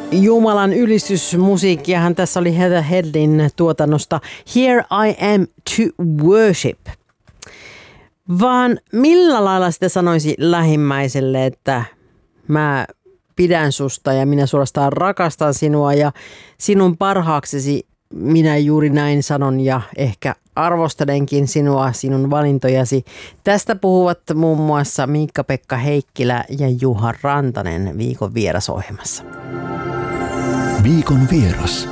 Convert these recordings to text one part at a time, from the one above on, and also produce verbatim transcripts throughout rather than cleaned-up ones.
Jumalan ylistysmusiikkiahan tässä oli Heather Headlin tuotannosta Here I Am to Worship. Vaan millä lailla sitä sanoisi lähimmäiselle, että mä pidän susta ja minä suorastaan rakastan sinua ja sinun parhaaksesi minä juuri näin sanon ja ehkä arvostelenkin sinua, sinun valintojasi. Tästä puhuvat muun muassa Miikka-Pekka Heikkilä ja Juha Rantanen viikon vierasohjelmassa. Viikon vieras.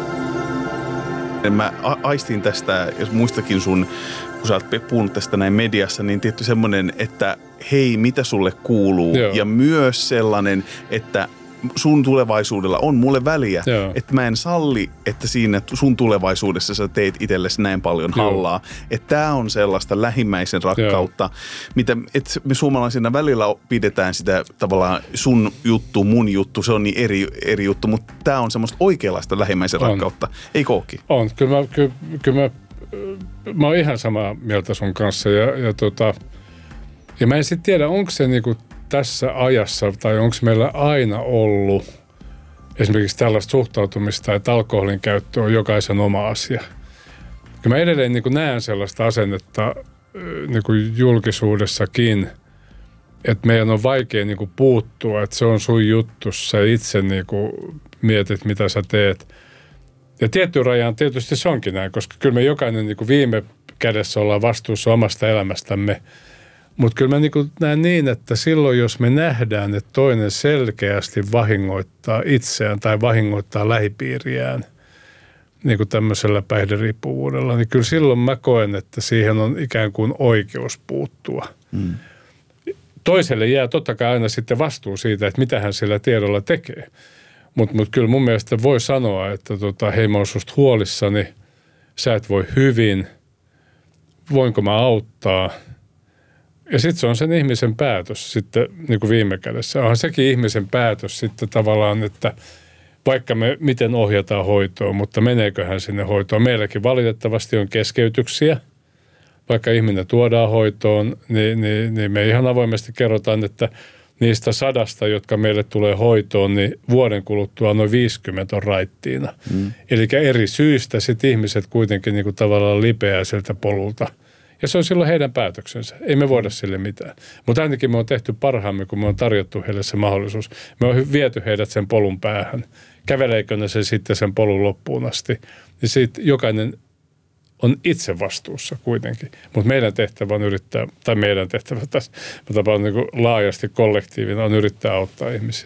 Mä aistin tästä, jos muistakin sun, kun sä oot puhunut tästä näin mediassa, niin tietty semmoinen, että hei, mitä sulle kuuluu? Joo. Ja myös sellainen, että sun tulevaisuudella on mulle väliä, Joo. että mä en salli, että siinä sun tulevaisuudessa sä teet itsellesi näin paljon hallaa. Että tää on sellaista lähimmäisen rakkautta, Joo. mitä et me suomalaisina välillä pidetään sitä tavallaan sun juttu, mun juttu, se on niin eri, eri juttu, mutta tää on semmoista oikeanlaista lähimmäisen on. rakkautta. Ei kookki? On, kyllä mä, kyllä, kyllä mä, mä oon ihan samaa mieltä sun kanssa ja, ja, tota, ja mä en sitten tiedä, onko se niinku tässä ajassa, tai onko meillä aina ollut esimerkiksi tällaista suhtautumista, että alkoholin käyttö on jokaisen oma asia. Ja mä edelleen niin kuin näen sellaista asennetta niin kuin julkisuudessakin, että meidän on vaikea niin kuin puuttua, että se on sun juttu, sä itse niin kuin mietit, mitä sä teet. Ja tiettyyn rajaan tietysti se onkin näin, koska kyllä me jokainen niin kuin viime kädessä ollaan vastuussa omasta elämästämme. Mutta kyllä mä niin näen niin, että silloin jos me nähdään, että toinen selkeästi vahingoittaa itseään tai vahingoittaa lähipiiriään niin kuin tämmöisellä päihderiippuvuudella, niin kyllä silloin mä koen, että siihen on ikään kuin oikeus puuttua. Mm. Toiselle jää totta kai aina sitten vastuu siitä, että mitä hän sillä tiedolla tekee. Mutta mut kyllä mun mielestä voi sanoa, että tota, hei mä oon susta huolissani, sä et voi hyvin, voinko mä auttaa. Ja sitten se on sen ihmisen päätös sitten niin kuin viime kädessä. Onhan sekin ihmisen päätös sitten tavallaan, että vaikka me miten ohjataan hoitoon, mutta meneeköhän sinne hoitoon. Meilläkin valitettavasti on keskeytyksiä. Vaikka ihminen tuodaan hoitoon, niin, niin, niin me ihan avoimesti kerrotaan, että niistä sadasta, jotka meille tulee hoitoon, niin vuoden kuluttua noin viisikymmentä on raittiina. Mm. Eli eri syistä sitten ihmiset kuitenkin niin kuin tavallaan lipeää sieltä polulta. Ja se on silloin heidän päätöksensä. Ei me voida sille mitään. Mutta ainakin me on tehty parhaamme, kun me on tarjottu heille se mahdollisuus. Me on viety heidät sen polun päähän. Käveleekö ne se sitten sen polun loppuun asti? Niin siitä jokainen on itse vastuussa kuitenkin. Mutta meidän tehtävä on yrittää, tai meidän tehtävä tässä, mä tapaan niin kuin laajasti kollektiivina, on yrittää auttaa ihmisiä.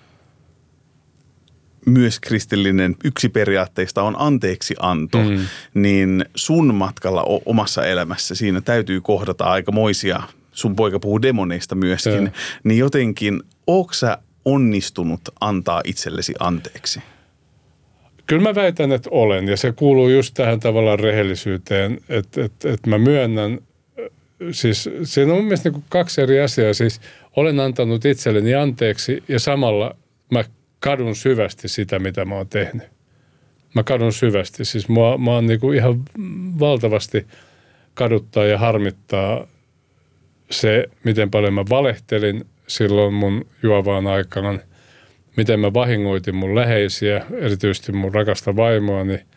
Myös kristillinen yksi periaatteista on anteeksianto, mm. niin sun matkalla omassa elämässä siinä täytyy kohdata aikamoisia, sun poika puhuu demoneista myöskin, ja. Niin jotenkin ootko sä onnistunut antaa itsellesi anteeksi? Kyllä mä väitän, että olen, ja se kuuluu just tähän tavallaan rehellisyyteen, että, että, että mä myönnän, siis siinä on mun mielestä niin kuin kaksi eri asiaa, siis olen antanut itselleni anteeksi ja samalla mä kadun syvästi sitä, mitä mä oon tehnyt. Mä kadun syvästi. Siis mua, mä oon niinku ihan valtavasti kaduttaa ja harmittaa se, miten paljon mä valehtelin silloin mun juovaan aikaan, miten mä vahingoitin mun läheisiä, erityisesti mun rakasta vaimoani,